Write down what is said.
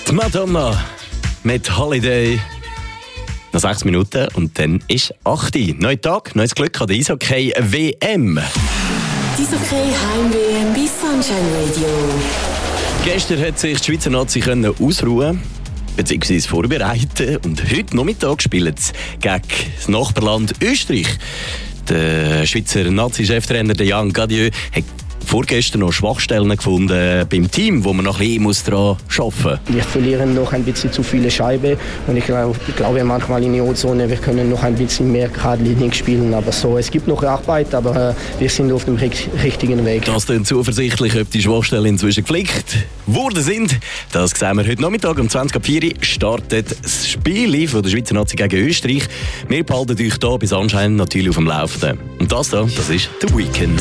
Die Madonna mit Holiday. Noch 6 Minuten und dann ist 8 Uhr. Neuer Tag, neues Glück an der Eishockey-WM. Die Eishockey Heim-WM bei Sunshine Radio. Gestern hat sich die Schweizer Nazi ausruhen bzw. vorbereiten und heute Nachmittag spielen sie gegen das Nachbarland Österreich. Der Schweizer Nazi-Cheftrainer Jan Gadieu hat vorgestern noch Schwachstellen gefunden beim Team, wo man noch ein bisschen daran arbeiten muss. Wir verlieren noch ein bisschen zu viele Scheiben und ich glaube manchmal in der O-Zone, wir können noch ein bisschen mehr geradlinig spielen. Aber so, es gibt noch Arbeit, aber wir sind auf dem richtigen Weg. Das klingt zuversichtlich, ob die Schwachstellen inzwischen geflickt worden sind. Das sehen wir heute Nachmittag um 20.04 Uhr startet das Spiel von der Schweizer Nazi gegen Österreich. Wir behalten euch hier bis anscheinend natürlich auf dem Laufenden. Und das ist The Weekend.